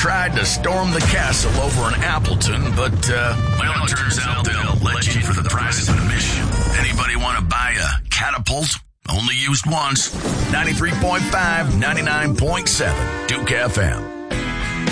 tried to storm the castle over in Appleton, but, well, it turns out they'll let you in for the price of admission. Anybody want to buy a catapult? Only used once. 93.5, 99.7, Duke FM.